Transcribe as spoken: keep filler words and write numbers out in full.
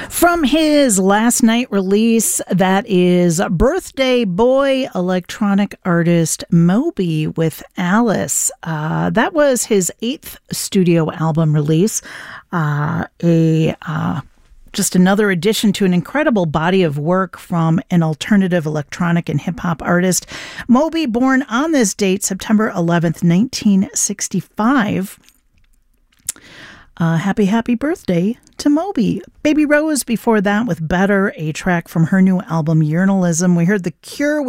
From his last night release, that is Birthday Boy electronic artist Moby with Alice. Uh, that was his eighth studio album release. Uh, a uh, just another addition to an incredible body of work from an alternative electronic and hip-hop artist. Moby, born on this date, September eleventh, nineteen sixty-five. Uh, happy, happy birthday to Moby. Baby Rose before that with Better, a track from her new album, Urinalism. We heard The Cure with